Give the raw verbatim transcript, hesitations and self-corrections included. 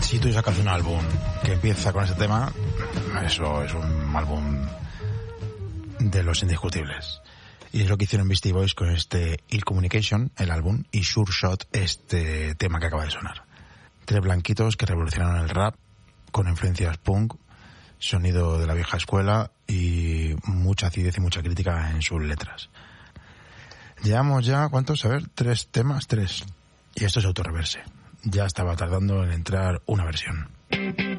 Si tú sacas un álbum que empieza con ese tema, eso es un álbum de los indiscutibles. Y es lo que hicieron Beastie Boys con este Ill Communication, el álbum, y Sure Shot, este tema que acaba de sonar. Tres blanquitos que revolucionaron el rap con influencias punk, sonido de la vieja escuela y mucha acidez y mucha crítica en sus letras. Llevamos ya, ¿cuántos? A ver, tres temas, tres. Y esto es Autorreverse. Ya estaba tardando en entrar una versión.